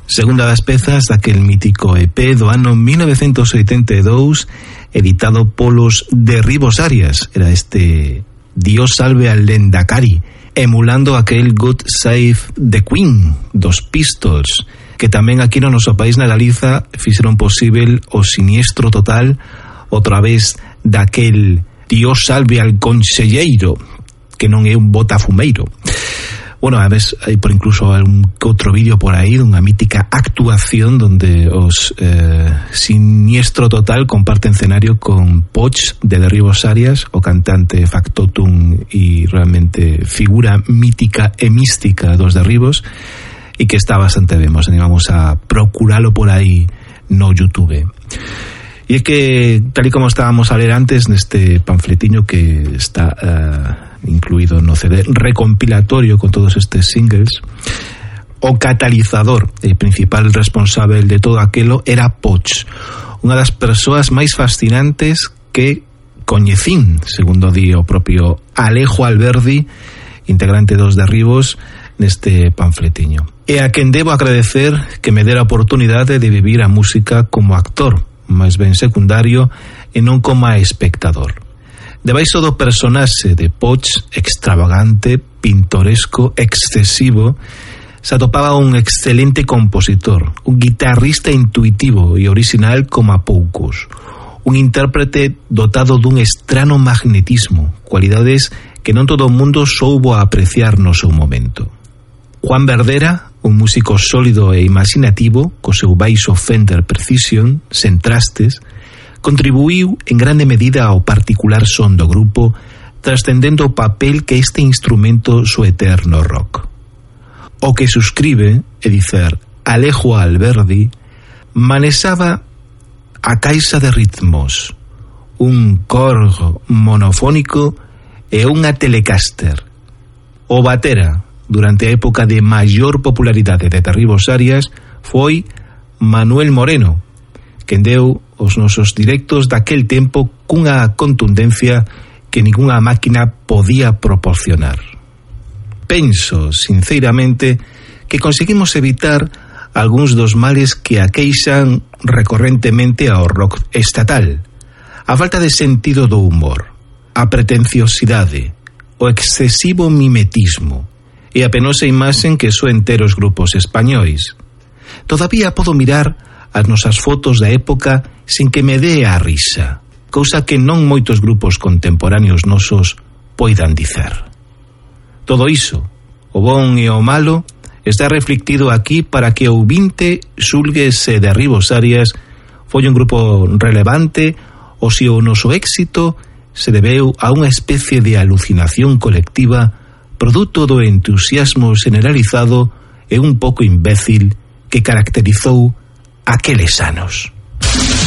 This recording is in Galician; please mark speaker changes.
Speaker 1: segunda das pezas daquel mítico EP do ano 1982, editado polos Derribos Arias. Era este Dios salve al Lendakari, emulando aquel God Save the Queen dos Pistols, que tamén aquí no noso país, na Galiza, fixeron posible o Siniestro Total outra vez daquel Dios salve al Conselleiro, que non é un botafumeiro. Bueno, a veces hai por incluso un outro vídeo por aí dunha mítica actuación donde os Siniestro Total comparten escenario con Poch de Derribos Arias, o cantante factotum e realmente figura mítica e mística dos Derribos, e que está bastante ben. Nos animamos a procuralo por aí no YouTube. E é que, tal e como estábamos a ler antes neste panfletiño que está incluído no CD recompilatorio con todos estes singles, o catalizador e principal responsável de todo aquelo era Poch, unha das persoas máis fascinantes que coñecín, segundo di o propio Alejo Alberdi, integrante dos Derribos, neste panfletiño. E a quen debo agradecer que me dera a oportunidade de vivir a música como actor, máis ben secundario e non como espectador. Debaixo do personaxe de Poch, extravagante, pintoresco, excesivo, se atopaba un excelente compositor, un guitarrista intuitivo e original como a poucos, un intérprete dotado dun estrano magnetismo, cualidades que non todo o mundo soubo a apreciar no seu momento. Juan Verdera, un músico sólido e imaginativo, co seu baixo Fender Precision, sen trastes, contribuiu en grande medida ao particular son do grupo, trascendendo o papel que este instrumento soeter no rock. O que suscribe, é dicer, Alejo Alberdi, manexaba a caixa de ritmos, un corgo monofónico e unha Telecaster. O batera, durante a época de maior popularidade de Derribos Arias, foi Manuel Moreno, quen deu os nosos directos daquel tempo cunha contundencia que ningunha máquina podía proporcionar. Penso, sinceramente, que conseguimos evitar algúns dos males que aqueixan recorrentemente ao rock estatal: a falta de sentido do humor, a pretenciosidade, o excesivo mimetismo e a penosa imaxen que soen ter os grupos españois. Todavía podo mirar as nosas fotos da época sin que me dé a risa, cousa que non moitos grupos contemporáneos nosos poidan dicer. Todo iso, o bon e o malo, está reflectido aquí para que o ouvinte xulgue se Derribos Arias foi un grupo relevante ou se o noso éxito se debeu a unha especie de alucinación colectiva produto do entusiasmo generalizado e un pouco imbécil que caracterizou aqueles anos.